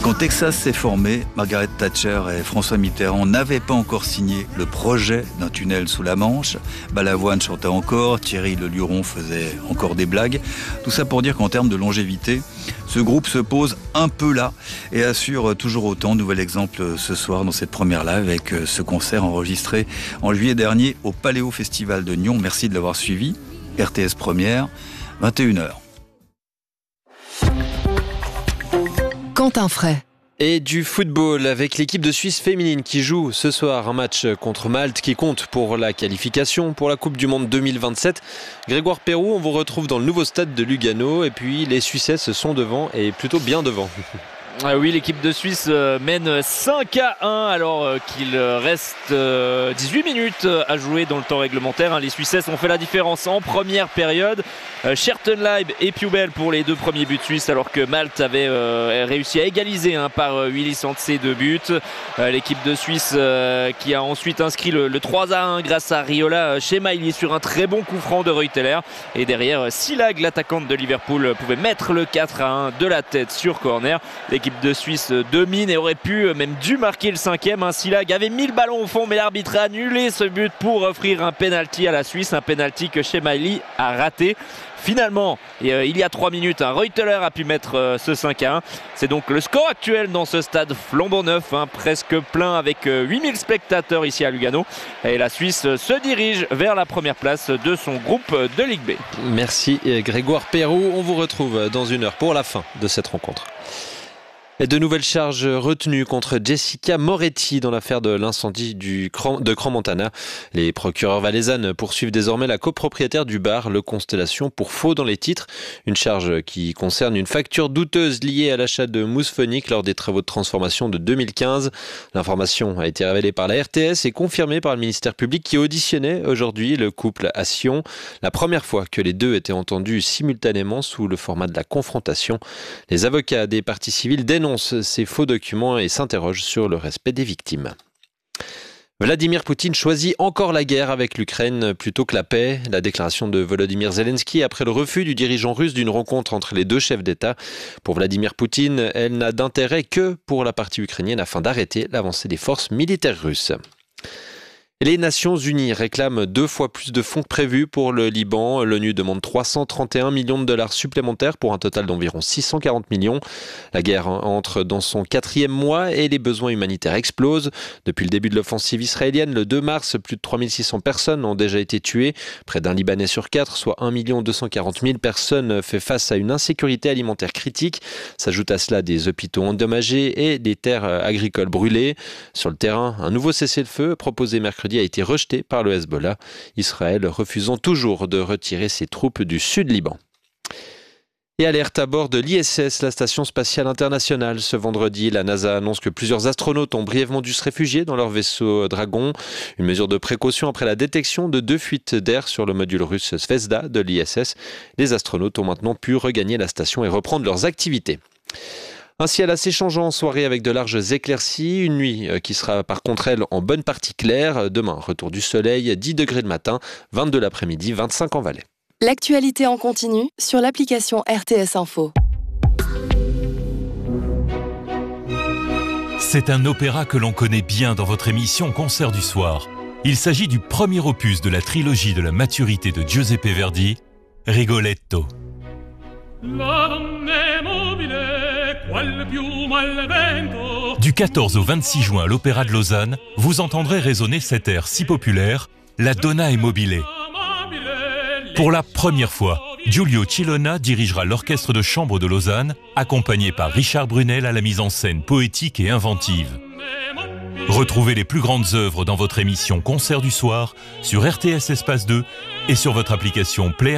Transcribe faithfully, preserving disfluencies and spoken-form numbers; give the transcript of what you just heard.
Quand Texas s'est formé, Margaret Thatcher et François Mitterrand n'avaient pas encore signé le projet d'un tunnel sous la Manche. Balavoine chantait encore, Thierry Le Luron faisait encore des blagues. Tout ça pour dire qu'en termes de longévité, ce groupe se pose un peu là et assure toujours autant. Nouvel exemple ce soir dans cette première live avec ce concert enregistré en juillet dernier au Paléo Festival de Nyon. Merci de l'avoir suivi. R T S Première, vingt et une heures. Quentin Fray. Et du football avec l'équipe de Suisse féminine qui joue ce soir un match contre Malte qui compte pour la qualification pour la Coupe du Monde deux mille vingt-sept. Grégoire Perroux, on vous retrouve dans le nouveau stade de Lugano et puis les Suissesses sont devant et plutôt bien devant. Ah oui, l'équipe de Suisse mène cinq à un alors qu'il reste dix-huit minutes à jouer dans le temps réglementaire. Les Suissesses ont fait la différence en première période. Schertenleib et Piubel pour les deux premiers buts suisses alors que Malte avait réussi à égaliser par Willy Sancé de but. L'équipe de Suisse qui a ensuite inscrit le trois à un grâce à Riola Chemaili sur un très bon coup franc de Reuteler. Et derrière, Silag, l'attaquante de Liverpool, pouvait mettre le quatre à un de la tête sur corner. L'équipe de Suisse domine et aurait pu, même dû marquer le cinquième. Un Silag avait mis le ballon au fond, mais l'arbitre a annulé ce but pour offrir un penalty à la Suisse, un penalty que Chemaili a raté. Finalement, euh, il y a trois minutes, un Reuteler a pu mettre euh, ce cinq à un. C'est donc le score actuel dans ce stade flambant neuf, hein, presque plein avec euh, huit mille spectateurs ici à Lugano. Et la Suisse euh, se dirige vers la première place de son groupe de Ligue B. Merci Grégoire Perroux. On vous retrouve dans une heure pour la fin de cette rencontre. Et de nouvelles charges retenues contre Jessica Moretti dans l'affaire de l'incendie du Cran, de Crans-Montana. Les procureurs valaisannes poursuivent désormais la copropriétaire du bar, le Constellation, pour faux dans les titres. Une charge qui concerne une facture douteuse liée à l'achat de mousse phonique lors des travaux de transformation de deux mille quinze. L'information a été révélée par la R T S et confirmée par le ministère public qui auditionnait aujourd'hui le couple à Sion. La première fois que les deux étaient entendus simultanément sous le format de la confrontation. Les avocats des parties civiles dénoncent ces faux documents et s'interrogent sur le respect des victimes. Vladimir Poutine choisit encore la guerre avec l'Ukraine plutôt que la paix. La déclaration de Volodymyr Zelensky après le refus du dirigeant russe d'une rencontre entre les deux chefs d'État. Pour Vladimir Poutine, elle n'a d'intérêt que pour la partie ukrainienne afin d'arrêter l'avancée des forces militaires russes. Les Nations Unies réclament deux fois plus de fonds que prévu pour le Liban. L'ONU demande trois cent trente et un millions de dollars supplémentaires pour un total d'environ six cent quarante millions. La guerre entre dans son quatrième mois et les besoins humanitaires explosent. Depuis le début de l'offensive israélienne, le deux mars, plus de trois mille six cents personnes ont déjà été tuées. Près d'un Libanais sur quatre, soit un million deux cent quarante mille personnes, fait face à une insécurité alimentaire critique. S'ajoutent à cela des hôpitaux endommagés et des terres agricoles brûlées. Sur le terrain, un nouveau cessez-le-feu proposé mercredi a été rejeté par le Hezbollah, Israël refusant toujours de retirer ses troupes du sud Liban. Et alerte à bord de l'I S S, la station spatiale internationale. Ce vendredi, la NASA annonce que plusieurs astronautes ont brièvement dû se réfugier dans leur vaisseau Dragon. Une mesure de précaution après la détection de deux fuites d'air sur le module russe Zvezda de l'I S S. Les astronautes ont maintenant pu regagner la station et reprendre leurs activités. Un ciel assez changeant en soirée avec de larges éclaircies. Une nuit qui sera par contre elle en bonne partie claire. Demain, retour du soleil, dix degrés le matin, vingt-deux l'après-midi, vingt-cinq en Valais. L'actualité en continu sur l'application R T S Info. C'est un opéra que l'on connaît bien dans votre émission Concert du soir. Il s'agit du premier opus de la trilogie de la maturité de Giuseppe Verdi, Rigoletto. Du quatorze au vingt-six juin à l'Opéra de Lausanne, vous entendrez résonner cet air si populaire, la Donna è mobile. Pour la première fois, Giulio Cilona dirigera l'orchestre de chambre de Lausanne, accompagné par Richard Brunel à la mise en scène poétique et inventive. Retrouvez les plus grandes œuvres dans votre émission Concert du soir sur R T S Espace deux et sur votre application Play